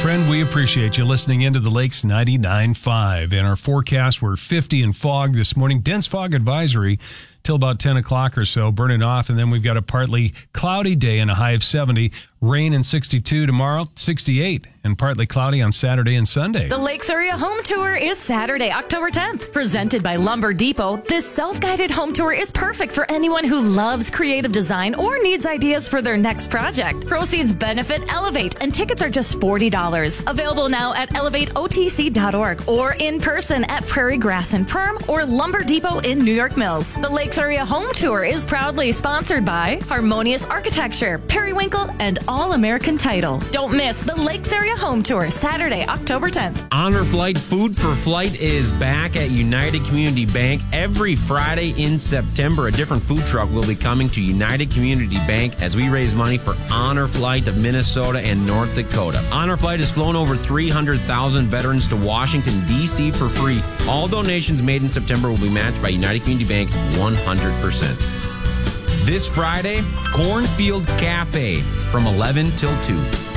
friend. We appreciate you listening into the Lakes 99.5. In our forecast, we're 50 and fog this morning. Dense fog advisory till about 10 o'clock or so, burning off. And then we've got a partly cloudy day and a high of 70. Rain and 62 tomorrow, 68, and partly cloudy on Saturday and Sunday. The Lakes Area Home Tour is Saturday, October 10th. Presented by Lumber Depot, this self-guided home tour is perfect for anyone who loves creative design or needs ideas for their next project. Proceeds benefit Elevate, and tickets are just $40. Available now at elevateotc.org or in person at Prairie Grass and Perm or Lumber Depot in New York Mills. The Lakes Area Home Tour is proudly sponsored by Harmonious Architecture, Periwinkle, and All-American Title. Don't miss the Lakes Area Home Tour, Saturday, October 10th. Honor Flight Food for Flight is back at United Community Bank every Friday in September. A different food truck will be coming to United Community Bank as we raise money for Honor Flight of Minnesota and North Dakota. Honor Flight has flown over 300,000 veterans to Washington, D.C. for free. All donations made in September will be matched by United Community Bank 100%. This Friday, Cornfield Cafe from 11 till 2.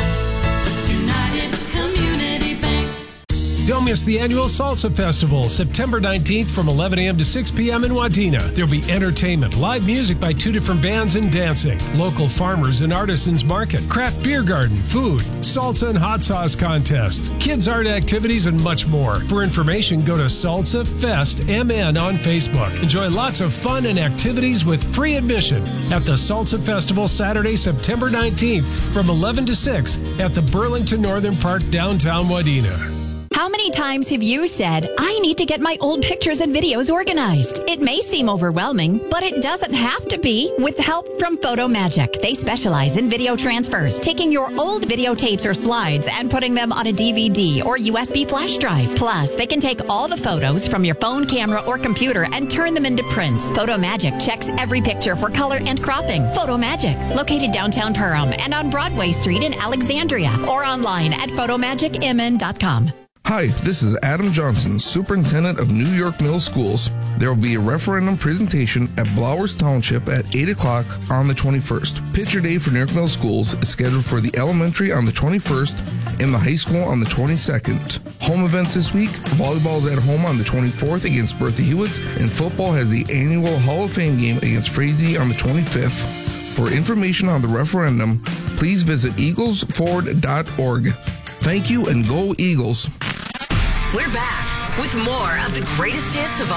United Community Bank. Don't miss the annual Salsa Festival, September 19th from 11 a.m. to 6 p.m. in Wadena. There'll be entertainment, live music by 2 different bands, and dancing. Local farmers and artisans market, craft beer garden, food, salsa and hot sauce contest, kids art activities, and much more. For information, go to Salsa Fest MN on Facebook. Enjoy lots of fun and activities with free admission at the Salsa Festival, Saturday, September 19th from 11 to 6 at the Burlington Northern Park, downtown Wadena. How many times have you said, I need to get my old pictures and videos organized? It may seem overwhelming, but it doesn't have to be with help from PhotoMagic. They specialize in video transfers, taking your old videotapes or slides and putting them on a DVD or USB flash drive. Plus, they can take all the photos from your phone, camera, or computer and turn them into prints. PhotoMagic checks every picture for color and cropping. PhotoMagic, located downtown Perham and on Broadway Street in Alexandria, or online at photomagicmn.com. Hi, this is Adam Johnson, Superintendent of New York Middle Schools. There will be a referendum presentation at Blowers Township at 8 o'clock on the 21st. Picture day for New York Middle Schools is scheduled for the elementary on the 21st and the high school on the 22nd. Home events this week: volleyball is at home on the 24th against Bertha Hewitt, and football has the annual Hall of Fame game against Frazee on the 25th. For information on the referendum, please visit eaglesforward.org. Thank you, and go Eagles. We're back with more of the greatest hits of